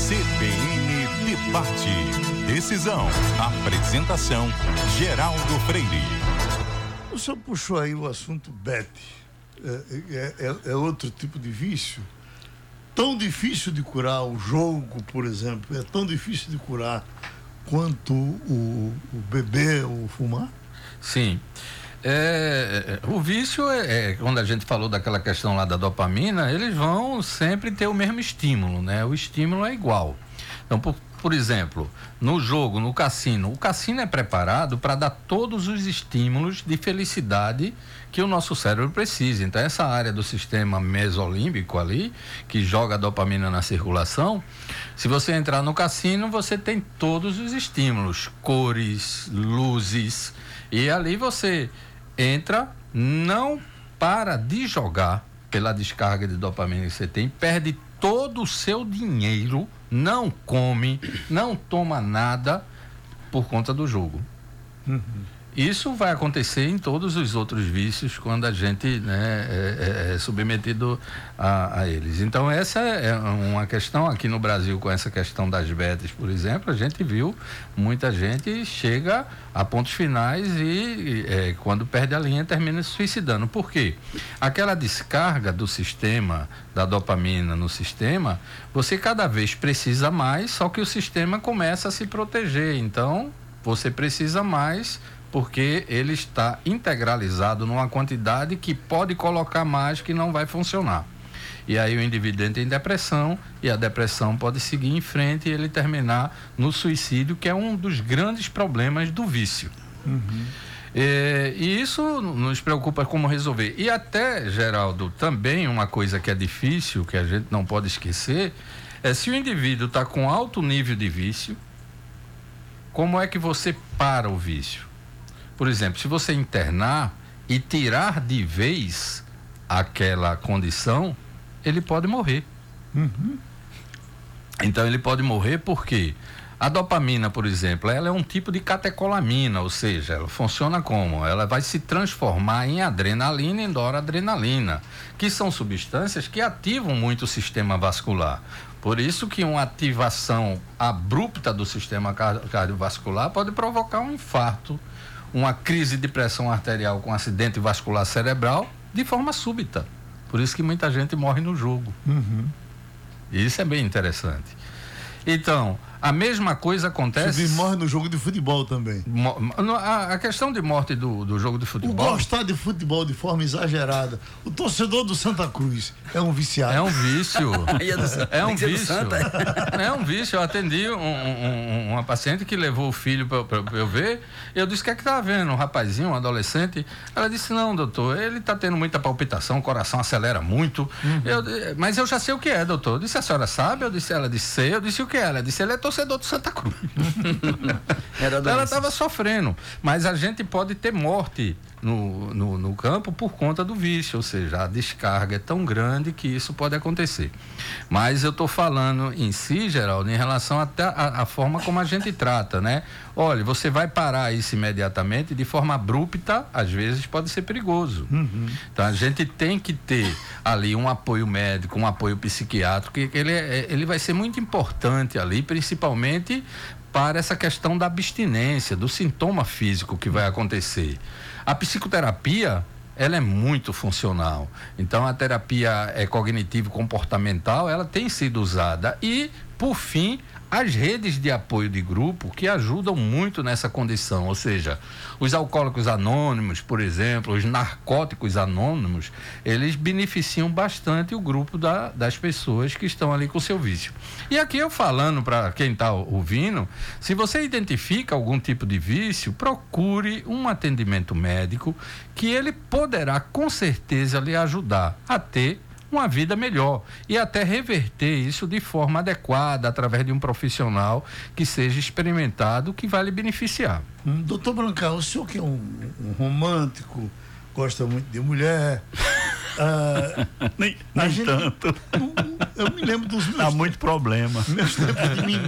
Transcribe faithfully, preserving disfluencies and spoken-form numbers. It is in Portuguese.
C B N Debate. Decisão. Apresentação: Geraldo Freire. O senhor puxou aí o assunto bet. É, é, é outro tipo de vício? Tão difícil de curar o jogo, por exemplo, é tão difícil de curar quanto o, o beber ou fumar? Sim. É, o vício é, é, quando a gente falou daquela questão lá da dopamina, eles vão sempre ter o mesmo estímulo, né? O estímulo é igual. Então, por, por exemplo, no jogo, no cassino, o cassino é preparado para dar todos os estímulos de felicidade que o nosso cérebro precisa. Então, essa área do sistema mesolímbico ali, que joga a dopamina na circulação, se você entrar no cassino, você tem todos os estímulos, cores, luzes, e ali você entra, não para de jogar pela descarga de dopamina que você tem, perde todo o seu dinheiro, não come, não toma nada por conta do jogo. Uhum. Isso vai acontecer em todos os outros vícios quando a gente, né, é, é, é submetido a, a eles. Então essa é uma questão aqui no Brasil, com essa questão das betas, por exemplo, a gente viu muita gente chega a pontos finais e é, quando perde a linha termina se suicidando. Por quê? Aquela descarga do sistema, da dopamina no sistema, você cada vez precisa mais, só que o sistema começa a se proteger. Então você precisa mais porque ele está integralizado numa quantidade que pode colocar mais que não vai funcionar. E aí o indivíduo entra em depressão e a depressão pode seguir em frente e ele terminar no suicídio, que é um dos grandes problemas do vício. Uhum. É, e isso nos preocupa como resolver. E até, Geraldo, também uma coisa que é difícil, que a gente não pode esquecer, é se o indivíduo está com alto nível de vício, como é que você para o vício? Por exemplo, se você internar e tirar de vez aquela condição, ele pode morrer. Uhum. Então ele pode morrer porque a dopamina, por exemplo, ela é um tipo de catecolamina, ou seja, ela funciona como? Ela vai se transformar em adrenalina e noradrenalina, que são substâncias que ativam muito o sistema vascular. Por isso que uma ativação abrupta do sistema cardiovascular pode provocar um infarto, uma crise de pressão arterial com acidente vascular cerebral de forma súbita. Por isso que muita gente morre no jogo. Uhum. Isso é bem interessante. Então, a mesma coisa acontece... Você morre no jogo de futebol também. Mo... A, a questão de morte do, do jogo de futebol... O gostar de futebol de forma exagerada. O torcedor do Santa Cruz é um viciado. É um vício. É um vício. É um vício. Eu atendi um, um, uma paciente que levou o filho para eu ver. Eu disse, o que é que tá vendo? Um rapazinho, um adolescente. Ela disse, não, doutor, ele tá tendo muita palpitação, o coração acelera muito. Uhum. Eu, mas eu já sei o que é, doutor. Eu disse, a senhora sabe? Eu disse, ela disse, sei. Eu disse, o que é? Ela disse, ele é torcedor do Santa Cruz. Ela estava sofrendo, mas a gente pode ter morte no, no, no campo por conta do vício, ou seja, a descarga é tão grande que isso pode acontecer. Mas eu estou falando em si, Geraldo, em relação até a, a forma como a gente trata, né? Olha, você vai parar isso imediatamente de forma abrupta, às vezes pode ser perigoso. Uhum. Então a gente tem que ter ali um apoio médico, um apoio psiquiátrico, que ele, é, ele vai ser muito importante ali, principalmente para essa questão da abstinência, do sintoma físico que vai acontecer. A psicoterapia, ela é muito funcional. Então a terapia é cognitivo-comportamental, ela tem sido usada. E, por fim, as redes de apoio de grupo que ajudam muito nessa condição, ou seja, os alcoólicos anônimos, por exemplo, os narcóticos anônimos, eles beneficiam bastante o grupo da, das pessoas que estão ali com seu vício. E aqui eu falando para quem está ouvindo, se você identifica algum tipo de vício, procure um atendimento médico que ele poderá com certeza lhe ajudar a ter uma vida melhor e até reverter isso de forma adequada através de um profissional que seja experimentado, que vai lhe beneficiar. Hum, doutor Brancar, o senhor que é um, um romântico, gosta muito de mulher, ah, nem, nem gente, tanto eu me lembro dos meus há muito problema meus tempos de menino,